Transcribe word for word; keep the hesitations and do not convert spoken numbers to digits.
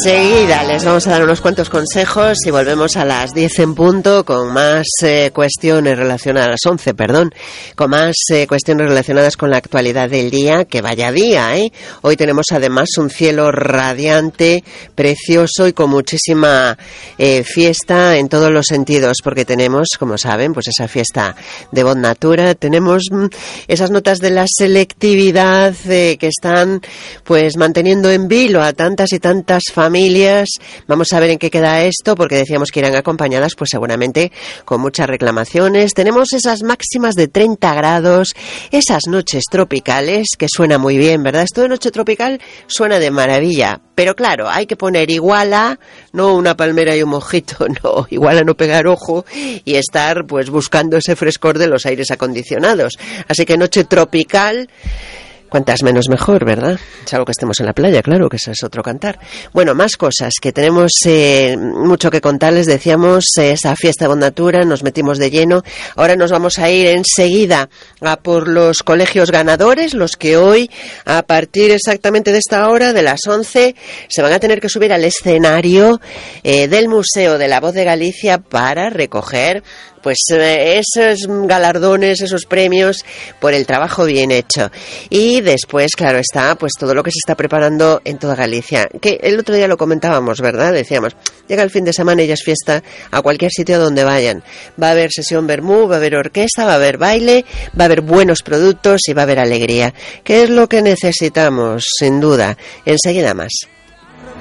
Enseguida les vamos a dar unos cuantos consejos y volvemos a las diez en punto con más eh, cuestiones relacionadas, a las once, perdón, con más eh, cuestiones relacionadas con la actualidad del día, que vaya día, ¿eh? Hoy tenemos además un cielo radiante, precioso y con muchísima eh, fiesta en todos los sentidos, porque tenemos, como saben, pues esa fiesta de Bon Natura, tenemos mm, esas notas de la selectividad eh, que están pues manteniendo en vilo a tantas y tantas familias. Vamos a ver en qué queda esto, porque decíamos que irán acompañadas pues seguramente con muchas reclamaciones. Tenemos esas máximas de treinta grados, esas noches tropicales, que suena muy bien, ¿verdad? Esto de noche tropical suena de maravilla, pero claro, hay que poner igual a, no una palmera y un mojito, no, igual a no pegar ojo y estar pues buscando ese frescor de los aires acondicionados. Así que noche tropical, cuantas menos mejor, ¿verdad? Salvo que estemos en la playa, claro, que eso es otro cantar. Bueno, más cosas, que tenemos eh, mucho que contarles. Decíamos, eh, esa fiesta de Bon Natura, nos metimos de lleno. Ahora nos vamos a ir enseguida a por los colegios ganadores, los que hoy, a partir exactamente de esta hora, de las once, se van a tener que subir al escenario eh, del Museo de la Voz de Galicia para recoger pues eh, esos galardones, esos premios por el trabajo bien hecho. Y después, claro, está pues todo lo que se está preparando en toda Galicia, que el otro día lo comentábamos, ¿verdad? Decíamos, llega el fin de semana y ya es fiesta a cualquier sitio donde vayan. Va a haber sesión vermú, va a haber orquesta, va a haber baile, va a haber buenos productos y va a haber alegría, que es lo que necesitamos, sin duda. Enseguida más.